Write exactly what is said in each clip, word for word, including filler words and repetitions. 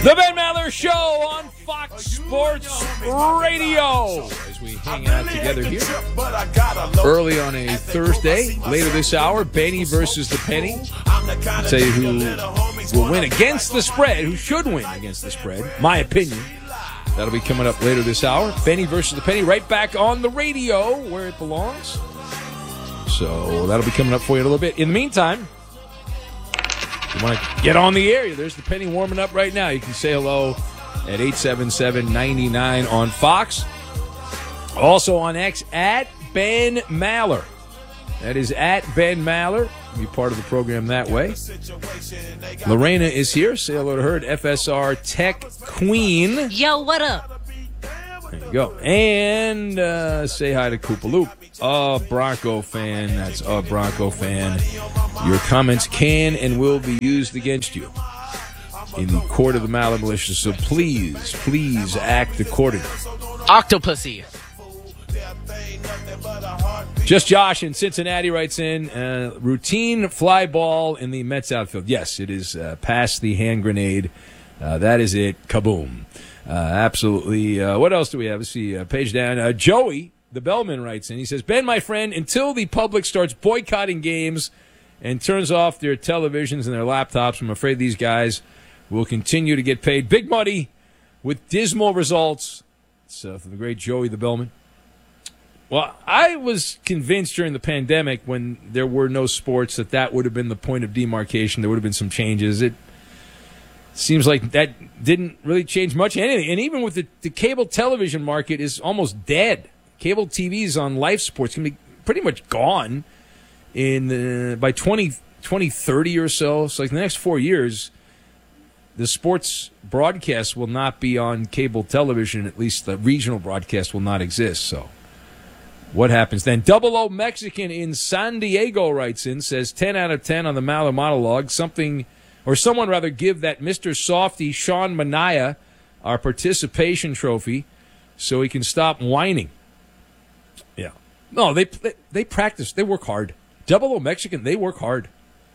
The Ben Maller Show on Fox Sports Radio. As we hang out together here early on a Thursday, later this hour, Benny versus the Penny. I'll tell you who will win against the spread, who should win against the spread, my opinion. That'll be coming up later this hour. Benny versus the Penny, right back on the radio where it belongs. So that'll be coming up for you in a little bit. In the meantime, if you want to get on the air, there's the Penny warming up right now. You can say hello at eight seven seven, nine nine on Fox. Also on X, at Ben Maller. That is at Ben Maller. Be part of the program that way. Lorena is here. Say hello to her at F S R Tech Queen. Yo, what up? There you go. And uh, say hi to Koopa Loop, a Bronco fan. That's a Bronco fan. Your comments can and will be used against you in the court of the Maller Militia. So please, please act accordingly. Octopussy. Just Josh in Cincinnati writes in, uh, routine fly ball in the Mets outfield. Yes, it is uh, past the hand grenade. Uh, that is it. Kaboom. Uh, absolutely. Uh, what else do we have? Let's see. Uh, page down. Uh, Joey, the bellman, writes in. He says, Ben, my friend, until the public starts boycotting games and turns off their televisions and their laptops, I'm afraid these guys will continue to get paid big money with dismal results. So from the great Joey, the bellman. Well, I was convinced during the pandemic when there were no sports that that would have been the point of demarcation. There would have been some changes. It seems like that didn't really change much anything. And even with the, the cable television market is almost dead. Cable T Vs on live sports can be pretty much gone in uh, by twenty, twenty thirty or so. So like the next four years, the sports broadcast will not be on cable television. At least the regional broadcast will not exist. So what happens then? Double O Mexican in San Diego writes in, says ten out of ten on the Maller monologue. Something, or someone rather, give that Mister Softy, Sean Manaea, our participation trophy so he can stop whining. Yeah. No, they, they, they practice. They work hard. Double O Mexican, they work hard.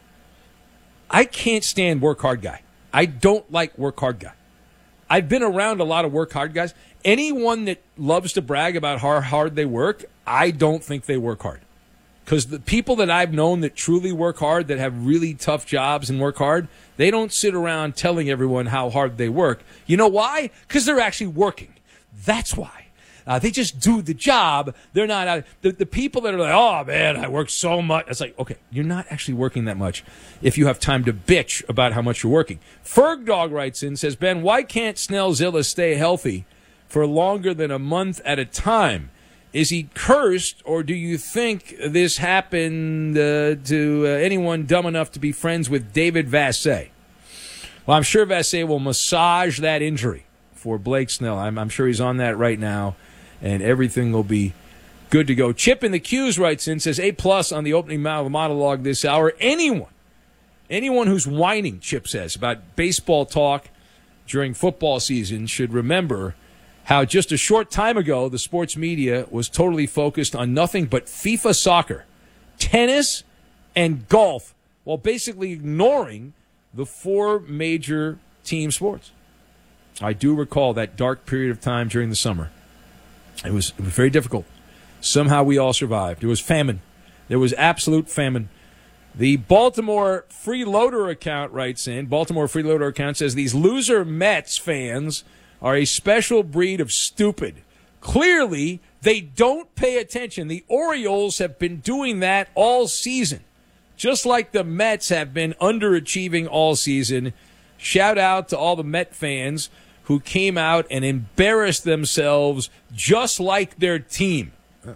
I can't stand work hard guy. I don't like work hard guy. I've been around a lot of work hard guys. Anyone that loves to brag about how hard they work, I don't think they work hard. Because the people that I've known that truly work hard, that have really tough jobs and work hard, they don't sit around telling everyone how hard they work. You know why? Because they're actually working. That's why. Uh, they just do the job. They're not out. The, the people that are like, oh, man, I work so much. It's like, okay, you're not actually working that much if you have time to bitch about how much you're working. Ferg Dog writes in, says, Ben, why can't Snellzilla stay healthy for longer than a month at a time? Is he cursed, or do you think this happened uh, to uh, anyone dumb enough to be friends with David Vassegh? Well, I'm sure Vassegh will massage that injury for Blake Snell. I'm, I'm sure he's on that right now, and everything will be good to go. Chip in the Q's writes in, says, A-plus on the opening monologue this hour. Anyone, anyone who's whining, Chip says, about baseball talk during football season should remember how just a short time ago the sports media was totally focused on nothing but FIFA soccer, tennis, and golf, while basically ignoring the four major team sports. I do recall that dark period of time during the summer. It was, it was very difficult. Somehow we all survived. There was famine. There was absolute famine. The Baltimore Freeloader account writes in, Baltimore Freeloader account says, these loser Mets fans are a special breed of stupid. Clearly, they don't pay attention. The Orioles have been doing that all season, just like the Mets have been underachieving all season. Shout out to all the Met fans who came out and embarrassed themselves just like their team.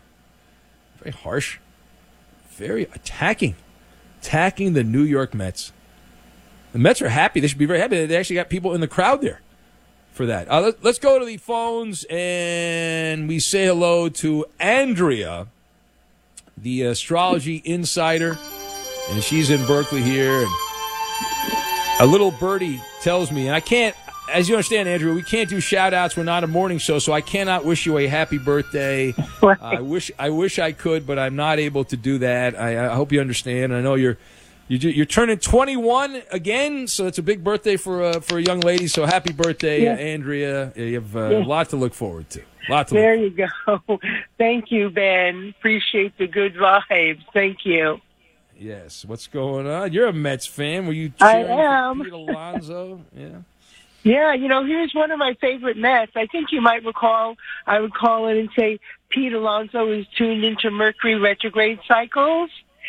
Very harsh. Very attacking. Attacking the New York Mets. The Mets are happy. They should be very happy. They actually got people in the crowd there for that. Uh, let, let's go to the phones, and we say hello to Andrea, the astrology insider, and she's in Berkeley here. And a little birdie tells me, and I can't, as you understand, Andrea, we can't do shout-outs. We're not a morning show, so I cannot wish you a happy birthday. Right. I wish I wish I could, but I'm not able to do that. I, I hope you understand. I know you're You ju- you're turning twenty-one again, so it's a big birthday for uh, for a young lady. So happy birthday, Yeah. uh, Andrea! You have uh, Yeah. a lot to look forward to. Lot to There look you go. Thank you, Ben. Appreciate the good vibes. Thank you. Yes. What's going on? You're a Mets fan. Were you I cheering am. for Pete Alonso? Yeah. Yeah, you know, here's one of my favorite Mets. I think you might recall I would call in and say Pete Alonso is tuned into Mercury retrograde cycles.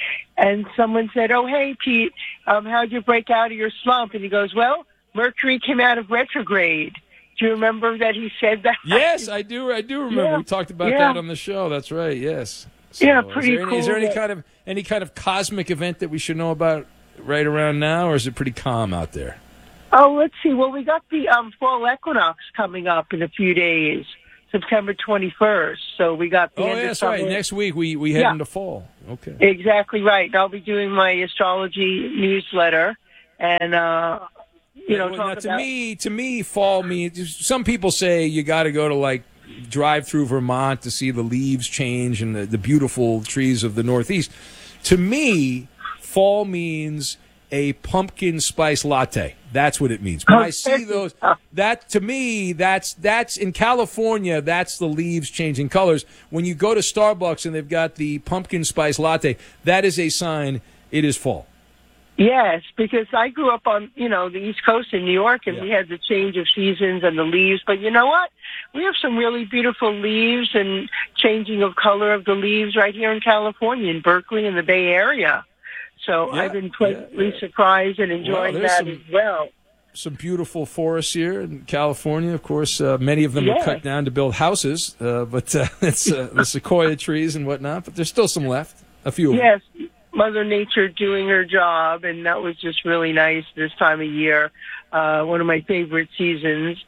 And someone said, oh, hey, Pete, um, how'd you break out of your slump? And he goes, well, Mercury came out of retrograde. Do you remember that he said that? Yes, I do. I do remember. Yeah. We talked about Yeah. that on the show. That's right. Yes. So, Yeah, is pretty there any, cool. Is there any that- kind of any kind of cosmic event that we should know about right around now, or is it pretty calm out there? Oh, let's see. Well, we got the um, fall equinox coming up in a few days, September twenty-first. So we got the Oh, end yeah, of that's summer. right. Next week we we head Yeah. into fall. Okay. Exactly right. I'll be doing my astrology newsletter, and uh, you know, Well, talk now, to about. me, to me, fall means. Some people say you got to go to like drive through Vermont to see the leaves change and the, the beautiful trees of the Northeast. To me, fall means a pumpkin spice latte. That's what it means. When I see those, that to me, that's that's in California. That's the leaves changing colors. When you go to Starbucks and they've got the pumpkin spice latte, that is a sign it is fall. Yes, because I grew up on, you know, the East Coast in New York, and Yeah. we had the change of seasons and the leaves. But you know what? We have some really beautiful leaves and changing of color of the leaves right here in California, in Berkeley, and the Bay Area. So Yeah, I've been pleasantly yeah, yeah. surprised and enjoying there's that some- as well. Some beautiful forests here in California. Of course, uh, many of them were Yeah. cut down to build houses, uh, but uh, it's uh, the sequoia trees and whatnot. But there's still some left. A few of them. Yes, Mother Nature doing her job, and that was just really nice this time of year. Uh, one of my favorite seasons.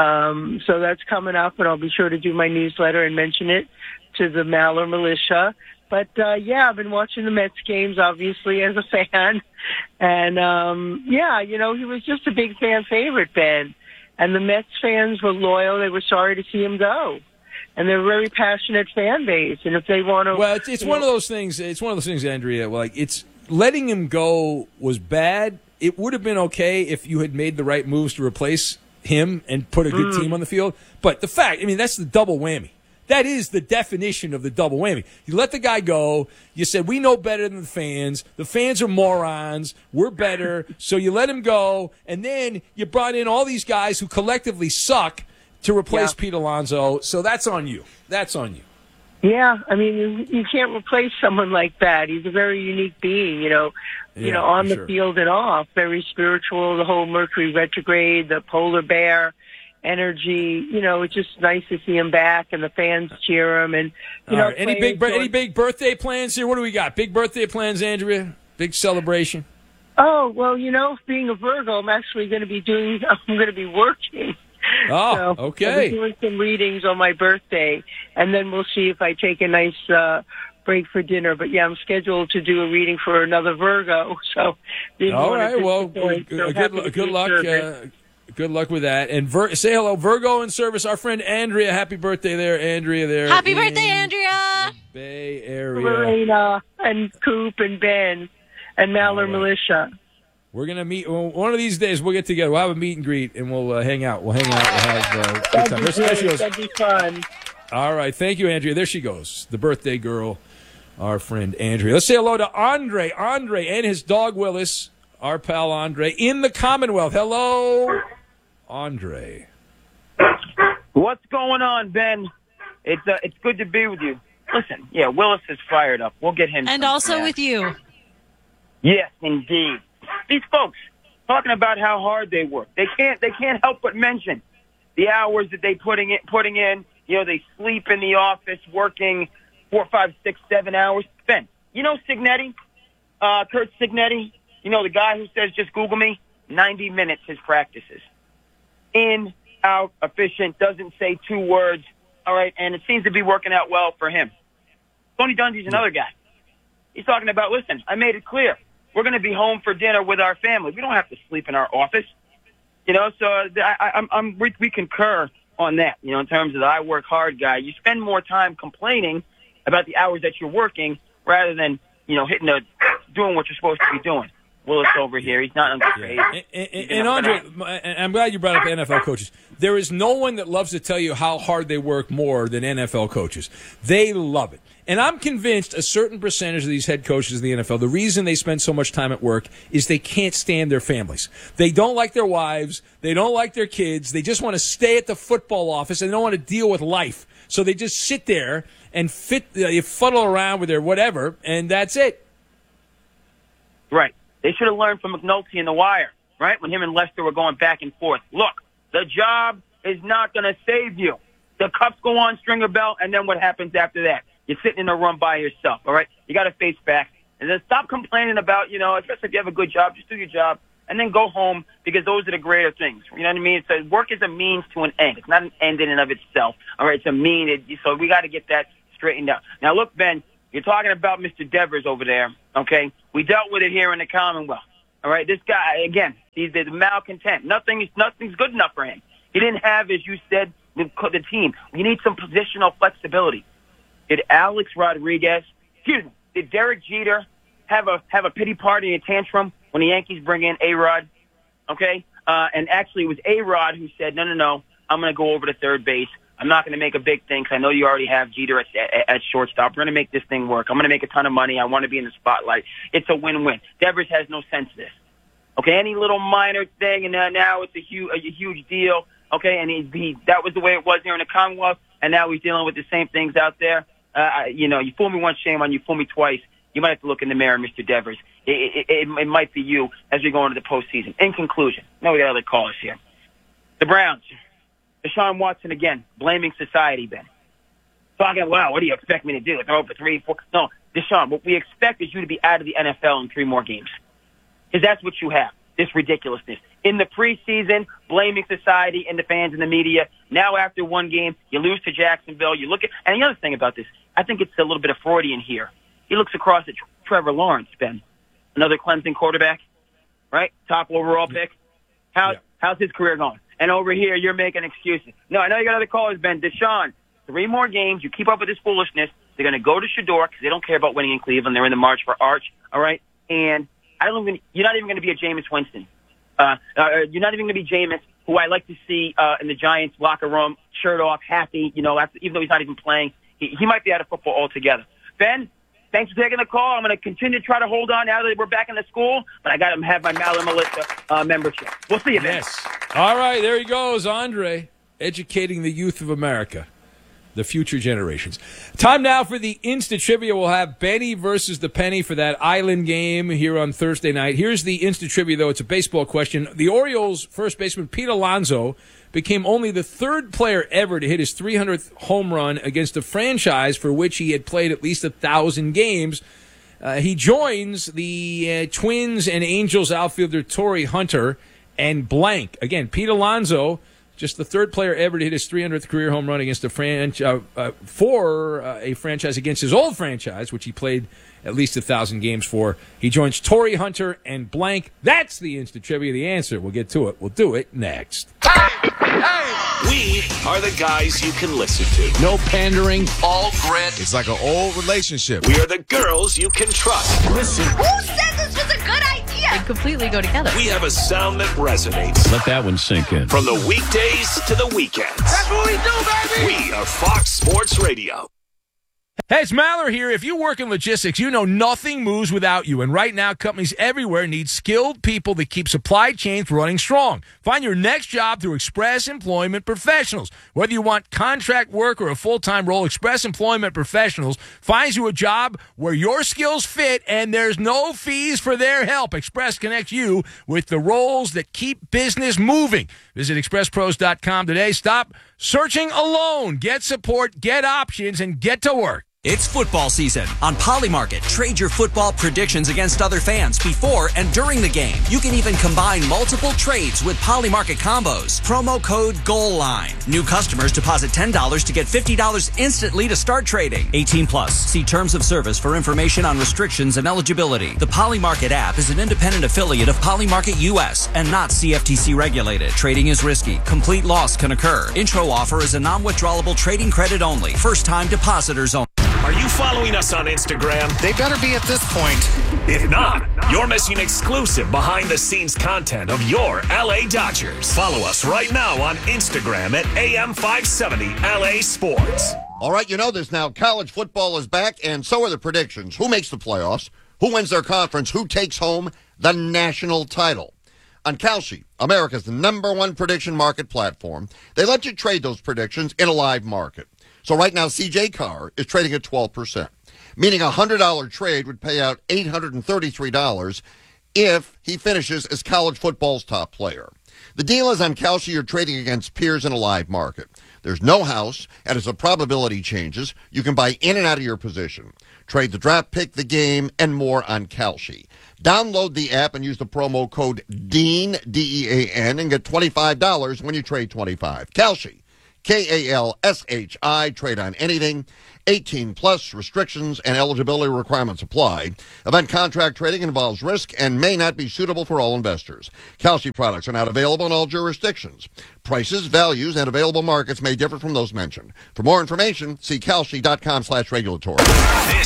Um, so that's coming up, and I'll be sure to do my newsletter and mention it to the Maller Militia. But, uh, yeah, I've been watching the Mets games, obviously, as a fan. And, um, yeah, you know, he was just a big fan favorite, Ben. And the Mets fans were loyal. They were sorry to see him go. And they're a very passionate fan base. And if they want to... Well, it's, it's one of those things. It's one of those things, Andrea. Like, it's letting him go was bad. It would have been okay if you had made the right moves to replace him and put a good Mm. team on the field. But the fact, I mean, that's the double whammy. That is the definition of the double whammy. You let the guy go. You said, we know better than the fans. The fans are morons. We're better. So you let him go. And then you brought in all these guys who collectively suck to replace Yeah. Pete Alonso. So that's on you. That's on you. Yeah, I mean, you, you can't replace someone like that. He's a very unique being, you know, Yeah, you know, on the sure. field and off. Very spiritual, the whole Mercury retrograde, the polar bear energy. You know, it's just nice to see him back, and the fans cheer him. And you All know, right. Any players big bir- going- any big birthday plans here? What do we got? Big birthday plans, Andrea? Big celebration? Oh well, you know, being a Virgo, I'm actually going to be doing. I'm going to be working. Oh, So I'll okay. be doing some readings on my birthday, and then we'll see if I take a nice uh, break for dinner. But yeah, I'm scheduled to do a reading for another Virgo. So didn't All want to right. Well, disappoint. good, So good, happy to good be in luck. service. Uh, good luck with that. And Vir- say hello, Virgo in service. Our friend Andrea. Happy birthday there, Andrea. There. Happy in birthday, Andrea! Bay Area. Lorena and Coop and Ben and Maller All right. Militia. We're gonna meet well, one of these days. We'll get together. We'll have a meet and greet, and we'll uh, hang out. We'll hang out. We'll have uh, a good That'd time. be, There- there she great. goes. That'd be fun. All right. Thank you, Andrea. There she goes. The birthday girl, our friend Andrea. Let's say hello to Andre. Andre and his dog Willis, our pal Andre, in the Commonwealth. Hello, Andre. What's going on, Ben? It's uh, it's good to be with you. Listen, yeah, Willis is fired up. We'll get him. And some also snacks. with you. Yes, indeed. These folks talking about how hard they work. They can't they can't help but mention the hours that they putting in putting in. You know, they sleep in the office working four, five, six, seven hours. Ben, you know Signetti, uh, Kurt Signetti. You know the guy who says just Google me. Ninety minutes his practices. In, out, efficient. Doesn't say two words. All right, and it seems to be working out well for him. Tony Dungy's another guy. He's talking about, listen, I made it clear. We're going to be home for dinner with our family. We don't have to sleep in our office. You know, so I, I, I'm, I'm, we, we concur on that, you know, in terms of the I work hard guy. You spend more time complaining about the hours that you're working rather than, you know, hitting the, doing what you're supposed to be doing. Willis over here. He's not underpaid. Yeah. And, and, and Andre, and I'm glad you brought up N F L coaches. There is no one that loves to tell you how hard they work more than N F L coaches. They love it. And I'm convinced a certain percentage of these head coaches in the N F L, the reason they spend so much time at work is they can't stand their families. They don't like their wives. They don't like their kids. They just want to stay at the football office and they don't want to deal with life. So they just sit there and fit, uh, fuddle around with their whatever, and that's it. Right. They should have learned from McNulty in The Wire, right, when him and Lester were going back and forth. Look, the job is not going to save you. The cups go on, stringer bell, and then what happens after that? You're sitting in a room by yourself, all right? You got to face facts. And then stop complaining about, you know, especially if you have a good job, just do your job, and then go home because those are the greater things. You know what I mean? It's a, work is a means to an end. It's not an end in and of itself, all right? It's a mean. It, so we got to get that straightened out. Now, look, Ben, you're talking about Mister Devers over there, okay? We dealt with it here in the Commonwealth, all right? This guy, again, he's the malcontent. Nothing is, nothing's good enough for him. He didn't have, as you said, the, the team. You need some positional flexibility. Did Alex Rodriguez, excuse me, did Derek Jeter have a have a pity party and a tantrum when the Yankees bring in A-Rod? Okay? Uh, and actually, it was A-Rod who said, no, no, no, I'm going to go over to third base. I'm not going to make a big thing because I know you already have Jeter at, at, at shortstop. We're going to make this thing work. I'm going to make a ton of money. I want to be in the spotlight. It's a win-win. Devers has no sense of this. Okay? Any little minor thing, and uh, now it's a huge, a huge deal. Okay? And he, he, that was the way it was here in the Commonwealth, and now he's dealing with the same things out there. Uh, you know, you fool me once, shame on you. Fool me twice. You might have to look in the mirror, Mister Devers. It, it, it, it might be you as we go into the postseason. In conclusion, now we got other callers here. The Browns, Deshaun Watson again, blaming society, Ben. Talking, wow, what do you expect me to do? Throw for three, four? No, Deshaun, what we expect is you to be out of the N F L in three more games. Because that's what you have, this ridiculousness. In the preseason, blaming society and the fans and the media. Now after one game, you lose to Jacksonville. You look at, and the other thing about this, I think it's a little bit of Freudian here. He looks across at Trevor Lawrence, Ben, another Clemson quarterback, right? Top overall pick. How, yeah. How's his career going? And over here, you're making excuses. No, I know you got other callers, Ben. Deshaun, three more games. You keep up with this foolishness. They're going to go to Shador because they don't care about winning in Cleveland. They're in the march for Arch, all right? And I don't even, you're not even going to be a Jameis Winston. Uh, uh, you're not even going to be Jameis, who I like to see uh, in the Giants locker room, shirt off, happy, you know, after, even though he's not even playing. He, he might be out of football altogether. Ben, thanks for taking the call. I'm going to continue to try to hold on now that we're back in the school, but I got to have my Maller Melissa uh, membership. We'll see you, Ben. Yes. All right, there he goes, Andre, educating the youth of America, the future generations. Time now for the Insta Trivia. We'll have Benny versus the Penny for that Island game here on Thursday night. Here's the Insta Trivia, though. It's a baseball question. The Orioles' first baseman, Pete Alonso, became only the third player ever to hit his three hundredth home run against a franchise for which he had played at least one thousand games. Uh, he joins the uh, Twins and Angels outfielder Torrey Hunter and blank. Again, Pete Alonso, just the third player ever to hit his three hundredth career home run against a franchise uh, uh, for uh, a franchise against his old franchise, which he played at least a thousand games for. He joins Torrey Hunter and blank. That's the Instant Trivia. The answer. We'll get to it. We'll do it next. Hey, hey. We are the guys you can listen to. No pandering. All grit. It's like an old relationship. We are the girls you can trust. Listen. Who said this was a good idea? They completely go together. We have a sound that resonates. Let that one sink in. From the weekdays to the weekends. That's what we do, baby! We are Fox Sports Radio. Hey, it's Maller here. If you work in logistics, you know nothing moves without you. And right now, companies everywhere need skilled people that keep supply chains running strong. Find your next job through Express Employment Professionals. Whether you want contract work or a full-time role, Express Employment Professionals finds you a job where your skills fit and there's no fees for their help. Express connects you with the roles that keep business moving. Visit express pros dot com today. Stop searching alone. Get support, get options, and get to work. It's football season. On Polymarket, trade your football predictions against other fans before and during the game. You can even combine multiple trades with Polymarket combos. Promo code GOALLINE. New customers deposit ten dollars to get fifty dollars instantly to start trading. eighteen plus. See terms of service for information on restrictions and eligibility. The Polymarket app is an independent affiliate of Polymarket U S and not C F T C regulated. Trading is risky. Complete loss can occur. Intro offer is a non-withdrawable trading credit only. First time depositors only. Are you following us on Instagram? They better be at this point. If not, you're missing exclusive behind-the-scenes content of your L A Dodgers. Follow us right now on Instagram at A M five seventy L A Sports. All right, you know this now. College football is back, and so are the predictions. Who makes the playoffs? Who wins their conference? Who takes home the national title? On Kalshi, America's number one prediction market platform, they let you trade those predictions in a live market. So right now, C J Carr is trading at twelve percent, meaning a one hundred dollars trade would pay out eight hundred thirty-three dollars if he finishes as college football's top player. The deal is on Kalshi, you're trading against peers in a live market. There's no house, and as the probability changes, you can buy in and out of your position. Trade the draft pick, the game, and more on Kalshi. Download the app and use the promo code DEAN, D E A N, and get twenty-five dollars when you trade twenty-five dollars. Kalshi, K A L S H I, trade on anything. eighteen plus, restrictions and eligibility requirements apply. Event contract trading involves risk and may not be suitable for all investors. Kalshi products are not available in all jurisdictions. Prices, values, and available markets may differ from those mentioned. For more information, see kalshi dot com slash regulatory. This